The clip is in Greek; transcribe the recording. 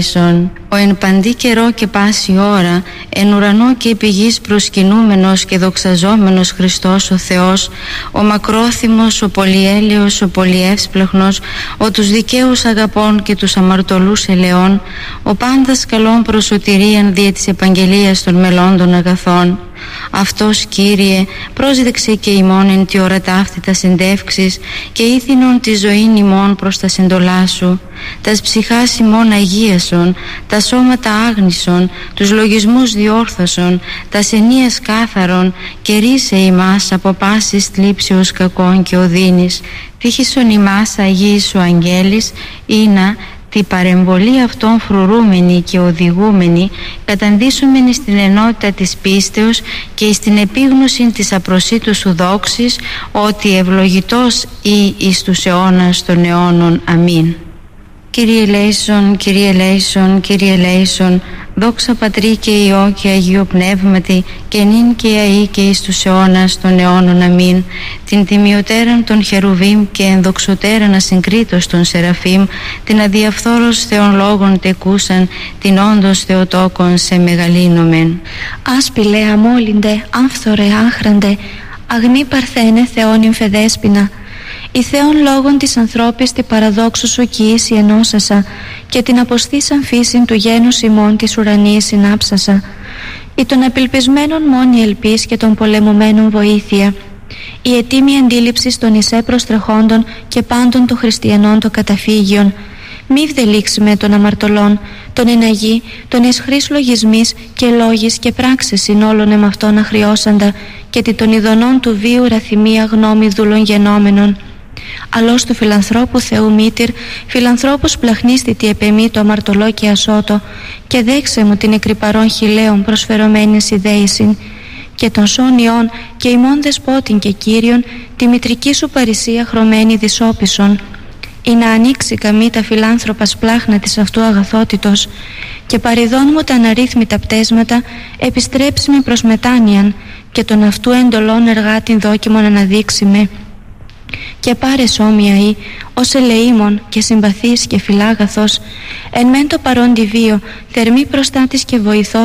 Ο εν παντή καιρό και πάση ώρα, εν ουρανό και επί γης προσκυνούμενος και δοξαζόμενος Χριστός ο Θεός, ο μακρόθυμος, ο πολυέλεος, ο πολυεύσπλεχνος, ο τους δικαίους αγαπών και τους αμαρτωλούς ελεών, ο πάντας καλών προς σωτηρίαν δια της επαγγελίας των μελών αγαθών. Αυτός, Κύριε, πρόσδεξε και ημών εν τη ώρα ταύτητα συντεύξεις και ήθινον τη ζωήν ημών προς τα συντολά σου. Τας ψυχάς ημών αγίασον, τα σώματα άγνησον, τους λογισμούς διόρθωσον, τας ενίας κάθαρον και ρίσε ημάς από πάσης θλίψεως κακών και οδύνης. Τύχησον ημάς Αγίη σου αγγέλης, ήνα τη παρεμβολή αυτών φρουρούμενη και οδηγούμενη καταντήσομενη στην ενότητα της πίστεως και στην επίγνωση της απροσίτου σου δόξης, ότι ευλογητός ή εις τους αιώνας των αιώνων. Αμήν. Κύριε ελέησον, Κύριε ελέησον, Κύριε ελέησον, δόξα Πατρί και Υιό και Αγίου Πνεύματι, και νυν και αεί και εις τους αιώνας των αιώνων. Αμήν. Την τιμιωτέραν των Χερουβίμ και ενδοξωτέραν ασυγκρίτως των Σεραφείμ, την αδιαφθόρος Θεών λόγων τεκούσαν, την όντως Θεοτόκον σε μεγαλύνομεν. Άσπηλε αμόλυντε, άμφθορε άχραντε, αγνή παρθένε Θεόν ημφεδέσποινα. Η Θεόν λόγων της ανθρώπης τη παραδόξου σου κοίηση ενώσασα, και την αποστήσαν φύσιν του γένους ημών της ουρανίας συνάψασα. Η των απελπισμένων μόνη ελπίς και των πολεμουμένων βοήθεια. Η ετήμη αντίληψη των εισέ προστρεχόντων και πάντων των χριστιανών των καταφύγιων. Μη βδελήξουμε των αμαρτωλών, των εναγή, των εσχρής λογισμής και λόγης και πράξεις in όλων εμαυτών αχριώσαντα, και τη των ειδονών του βίου ραθυμία γνώμη δούλων γενόμενων. Αλλός του φιλανθρώπου Θεού μήτηρ, φιλανθρώπους πλαχνίστητη επεμή το αμαρτωλό και ασώτο, και δέξε μου την εκρυπαρών χιλέων προσφερωμένης ιδέησιν, και των σών ιών και ημών δεσπότην και Κύριον, τη μητρική σου παρησία χρωμένη δυσόπισον, ή να ανοίξει καμή τα φιλάνθρωπα σπλάχνα της αυτού αγαθότητος, και παριδών μου τα αναρρύθμιτα πτέσματα επιστρέψει με προς μετάνοιαν, και τον αυτού εντολών εργάτην δόκιμον αναδείξει με. Και πάρε σώμια ή ως ελεήμων και συμπαθής και φιλάγαθος, εν μεν το παρόντι βίο, θερμή προστάτης και βοηθός